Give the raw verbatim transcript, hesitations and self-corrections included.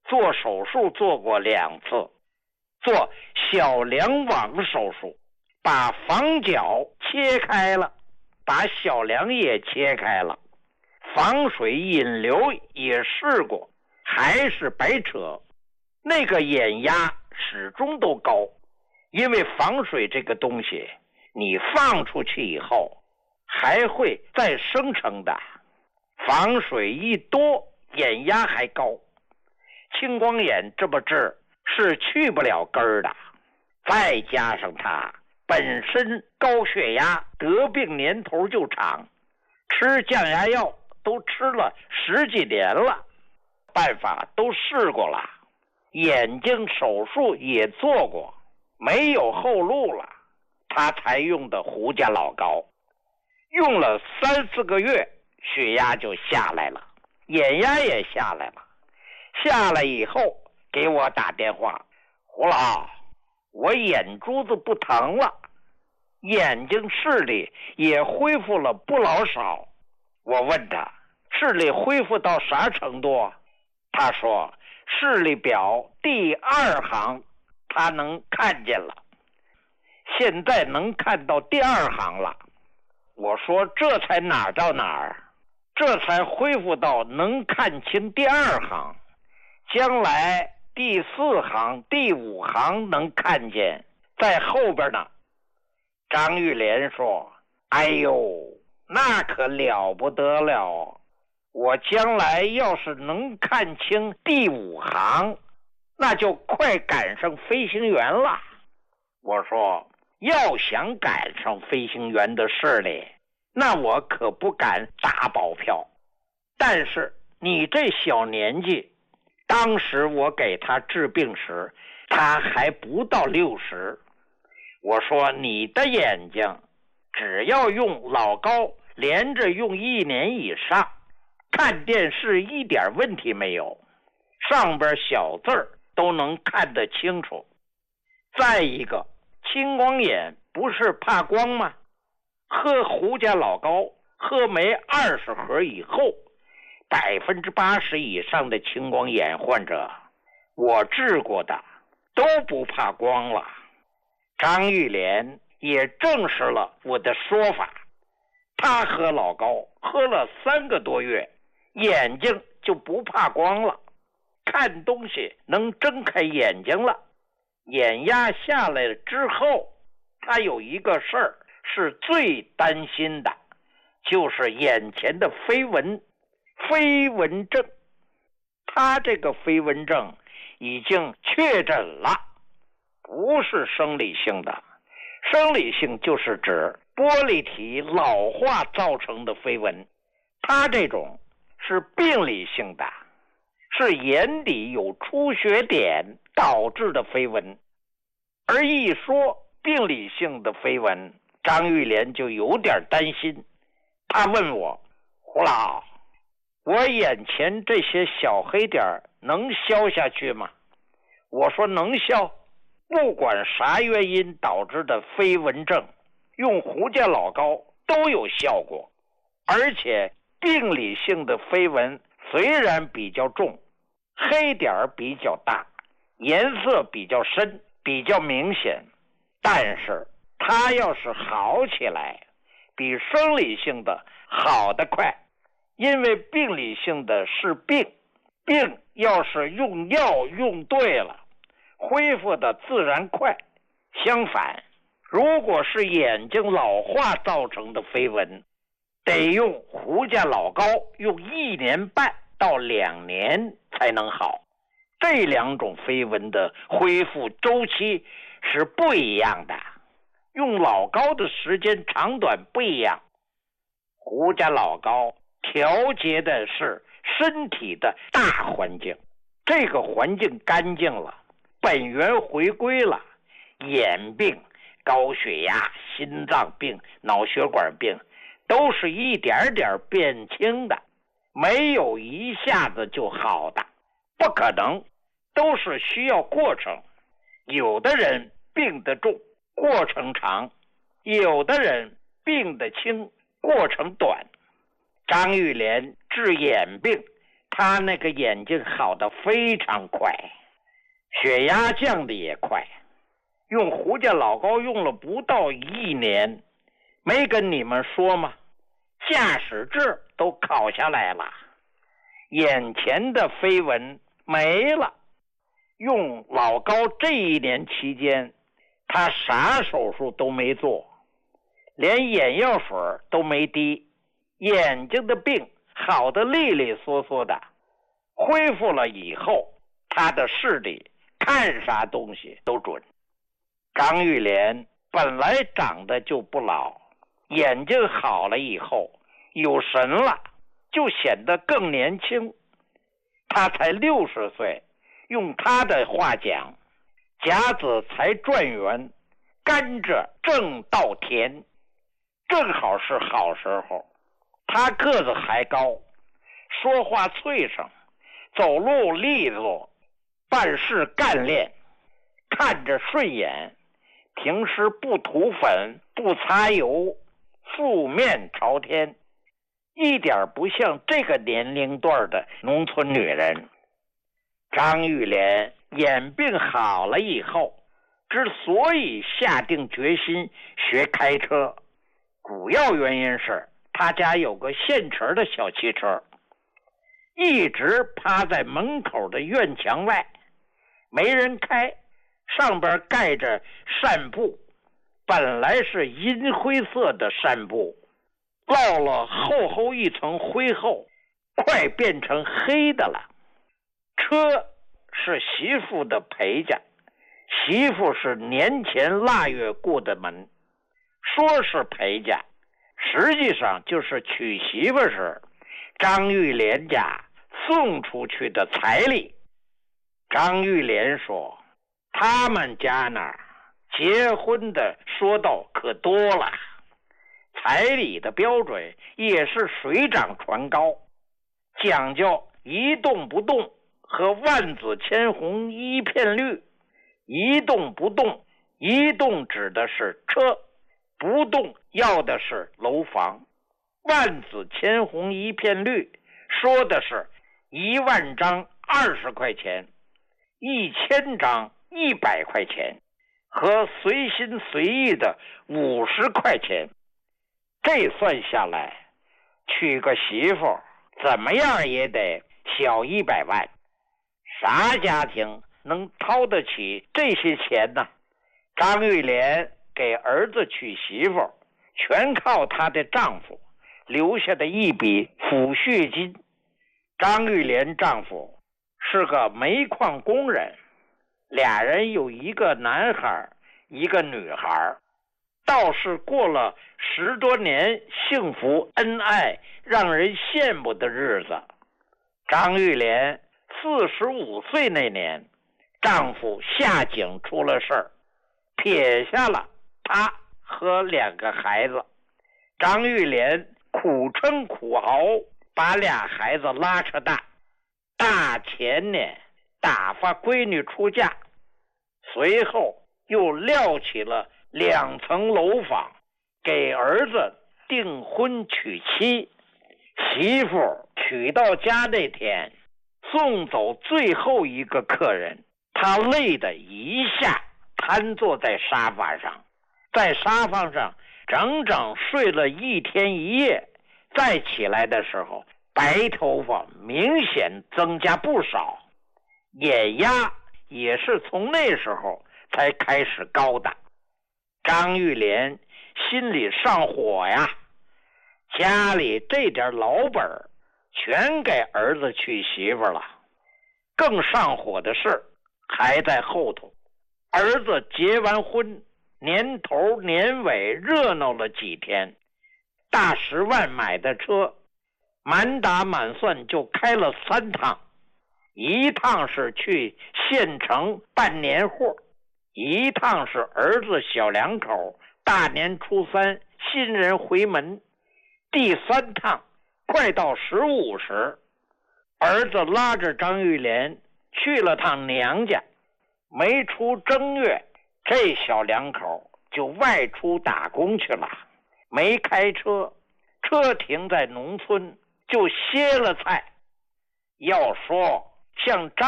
做手术做过两次，做小梁网手术，把房角切开了，把小梁也切开了，防水引流也试过，还是白扯。那个眼压始终都高，因为防水这个东西你放出去以后还会再生成的，防水一多眼压还高，青光眼这么治是去不了根儿的。再加上他本身高血压，得病年头就长，吃降压药都吃了十几年了，办法都试过了，眼睛手术也做过，没有后路了，他才用的胡家老膏。用了三四个月，血压就下来了，眼压也下来了。下来以后给我打电话，胡老，我眼珠子不疼了，眼睛视力也恢复了不老少。我问他视力恢复到啥程度，他说视力表第二行他能看见了，现在能看到第二行了。我说这才哪儿到哪儿，这才恢复到能看清第二行，将来第四行第五行能看见，在后边呢。张玉莲说，哎呦，那可了不得了，我将来要是能看清第五行，那就快赶上飞行员了。我说要想赶上飞行员的视力，那我可不敢打保票。但是你这小年纪，当时我给他治病时他还不到六十，我说你的眼睛只要用老膏连着用一年以上，看电视一点问题没有，上边小字儿都能看得清楚。再一个，青光眼不是怕光吗？喝胡家老膏喝没二十盒以后，百分之八十以上的青光眼患者我治过的都不怕光了。张玉莲也证实了我的说法，他喝老膏喝了三个多月，眼睛就不怕光了，看东西能睁开眼睛了。眼压下来了之后，他有一个事儿是最担心的，就是眼前的飞蚊飞蚊症。他这个飞蚊症已经确诊了，不是生理性的，生理性就是指玻璃体老化造成的飞蚊，他这种是病理性的，是眼底有出血点导致的飞蚊。而一说病理性的飞蚊，张玉莲就有点担心。他问我，胡老，我眼前这些小黑点能消下去吗？我说能消，不管啥原因导致的飞蚊症，用胡家老膏都有效果。而且病理性的飞蚊虽然比较重，黑点比较大，颜色比较深，比较明显，但是它要是好起来，比生理性的好得快。因为病理性的是病，病要是用药用对了，恢复的自然快。相反，如果是眼睛老化造成的飞蚊，得用胡家老膏用一年半到两年才能好。这两种飞蚊的恢复周期是不一样的，用老膏的时间长短不一样。胡家老膏调节的是身体的大环境，这个环境干净了，本源回归了，眼病、高血压、心脏病、脑血管病都是一点点变轻的，没有一下子就好的，不可能，都是需要过程。有的人病得重，过程长；有的人病得轻，过程短。张玉莲治眼病， 他那个眼睛好的非常快，血压降的也快，用胡家老高用了不到一年，没跟你们说吗？驾驶证都考下来了，眼前的飞蚊没了。用老高这一年期间，他啥手术都没做，连眼药水都没滴，眼睛的病好得利利索索的。恢复了以后，他的视力看啥东西都准。张玉莲本来长得就不老，眼睛好了以后有神了，就显得更年轻。他才六十岁，用他的话讲，甲子才转圆，甘蔗正到田，正好是好时候。他个子还高，说话脆声，走路利索，办事干练，看着顺眼，平时不涂粉不擦油，素面朝天，一点不像这个年龄段的农村女人。张玉莲眼病好了以后，之所以下定决心学开车，主要原因是他家有个现成的小汽车，一直趴在门口的院墙外，没人开，上边盖着扇布，本来是银灰色的扇布，落了厚厚一层灰后，快变成黑的了。车是媳妇的陪嫁，媳妇是年前腊月过的门，说是陪嫁，实际上就是娶媳妇时张玉莲家送出去的彩礼。张玉莲说，他们家那儿结婚的说道可多了，彩礼的标准也是水涨船高，讲究一动不动和万紫千红一片绿。一动不动，一动指的是车，不动要的是楼房。万紫千红一片绿说的是一万张二十块钱，一千张一百块钱，和随心随意的五十块钱。这算下来，娶个媳妇怎么样也得小一百万。啥家庭能掏得起这些钱呢？张玉莲给儿子娶媳妇，全靠她的丈夫留下的一笔抚恤金。张玉莲丈夫是个煤矿工人，俩人有一个男孩一个女孩，倒是过了十多年幸福恩爱让人羡慕的日子。张玉莲四十五岁那年，丈夫下井出了事儿，撇下了她和两个孩子。张玉莲苦撑苦熬，把俩孩子拉扯大。大前年打发闺女出嫁，随后又撂起了两层楼房，给儿子订婚娶妻。媳妇娶到家那天，送走最后一个客人，他累得一下瘫坐在沙发上，在沙发上整整睡了一天一夜。再起来的时候，白头发明显增加不少，眼压也是从那时候才开始高的。张玉莲心里上火呀，家里这点老本全给儿子娶媳妇了。更上火的事还在后头。儿子结完婚，年头年尾热闹了几天，大十万买的车，满打满算就开了三趟。一趟是去县城办年货，一趟是儿子小两口大年初三新人回门，第三趟快到十五时，儿子拉着张玉莲去了趟娘家。没出正月，这小两口就外出打工去了，没开车，车停在农村就歇了菜。 要说像张